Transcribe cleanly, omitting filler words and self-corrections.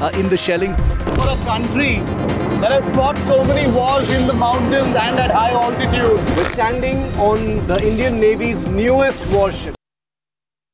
in the shelling. For a country that has fought so many wars in the mountains and at high altitude, we're standing on the Indian Navy's newest warship.